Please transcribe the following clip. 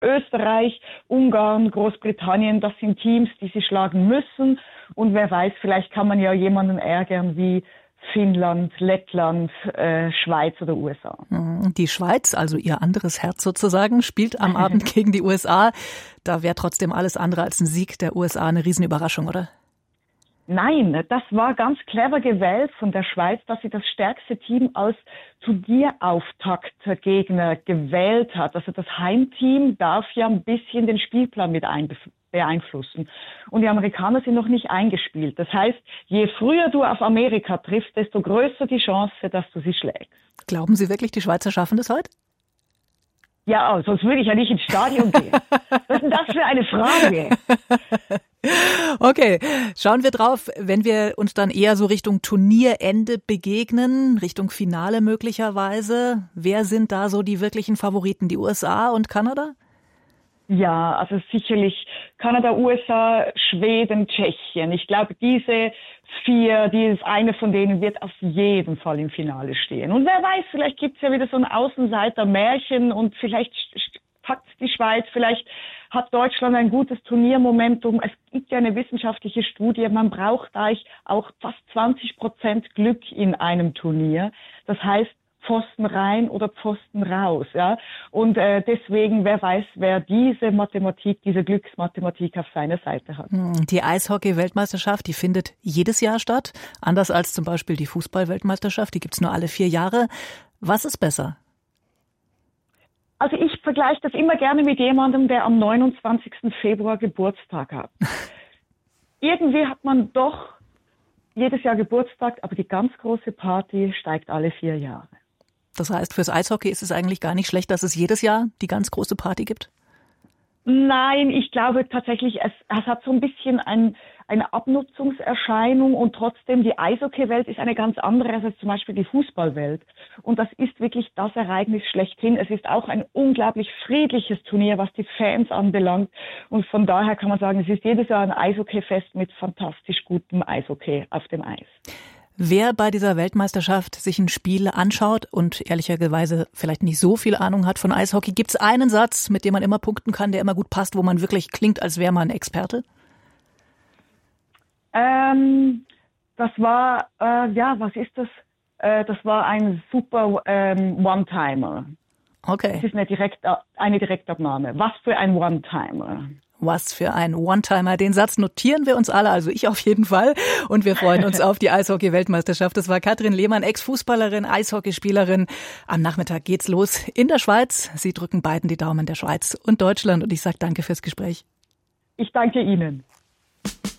Österreich, Ungarn, Großbritannien, das sind Teams, die sie schlagen müssen. Und wer weiß, vielleicht kann man ja jemanden ärgern wie Finnland, Lettland, Schweiz oder USA. Die Schweiz, also ihr anderes Herz sozusagen, spielt am Abend gegen die USA. Da wäre trotzdem alles andere als ein Sieg der USA eine Riesenüberraschung, oder? Nein, das war ganz clever gewählt von der Schweiz, dass sie das stärkste Team als Turnierauftaktgegner gewählt hat. Also das Heimteam darf ja ein bisschen den Spielplan mit beeinflussen. Und die Amerikaner sind noch nicht eingespielt. Das heißt, je früher du auf Amerika triffst, desto größer die Chance, dass du sie schlägst. Glauben Sie wirklich, die Schweizer schaffen das heute? Ja, sonst würde ich ja nicht ins Stadion gehen. Was ist denn das für eine Frage? Okay, schauen wir drauf, wenn wir uns dann eher so Richtung Turnierende begegnen, Richtung Finale möglicherweise. Wer sind da so die wirklichen Favoriten? Die USA und Kanada? Ja, also sicherlich Kanada, USA, Schweden, Tschechien. Ich glaube, diese 4, eine von denen wird auf jeden Fall im Finale stehen. Und wer weiß, vielleicht gibt's ja wieder so ein Außenseiter-Märchen und vielleicht packt die Schweiz, vielleicht hat Deutschland ein gutes Turniermomentum. Es gibt ja eine wissenschaftliche Studie, man braucht eigentlich auch fast 20% Glück in einem Turnier. Das heißt, Pfosten rein oder Pfosten raus, ja. Und deswegen, wer weiß, wer diese Mathematik, diese Glücksmathematik auf seiner Seite hat. Die Eishockey-Weltmeisterschaft, die findet jedes Jahr statt, anders als zum Beispiel die Fußball-Weltmeisterschaft, die gibt's nur alle 4 Jahre. Was ist besser? Also ich vergleiche das immer gerne mit jemandem, der am 29. Februar Geburtstag hat. Irgendwie hat man doch jedes Jahr Geburtstag, aber die ganz große Party steigt alle 4 Jahre. Das heißt, fürs Eishockey ist es eigentlich gar nicht schlecht, dass es jedes Jahr die ganz große Party gibt? Nein, ich glaube tatsächlich, es hat so ein bisschen eine Abnutzungserscheinung und trotzdem die Eishockey-Welt ist eine ganz andere als zum Beispiel die Fußballwelt. Und das ist wirklich das Ereignis schlechthin. Es ist auch ein unglaublich friedliches Turnier, was die Fans anbelangt. Und von daher kann man sagen, es ist jedes Jahr ein Eishockey-Fest mit fantastisch gutem Eishockey auf dem Eis. Wer bei dieser Weltmeisterschaft sich ein Spiel anschaut und ehrlicherweise vielleicht nicht so viel Ahnung hat von Eishockey, gibt es einen Satz, mit dem man immer punkten kann, der immer gut passt, wo man wirklich klingt, als wäre man Experte? Das war, was ist das? Das war ein super One-Timer. Okay. Das ist eine Direktabnahme. Was für ein One-Timer. Was für ein One-Timer. Den Satz notieren wir uns alle, also ich auf jeden Fall. Und wir freuen uns auf die Eishockey-Weltmeisterschaft. Das war Katrin Lehmann, Ex-Fußballerin, Eishockeyspielerin. Am Nachmittag geht's los in der Schweiz. Sie drücken beiden die Daumen, der Schweiz und Deutschland. Und ich sage danke fürs Gespräch. Ich danke Ihnen.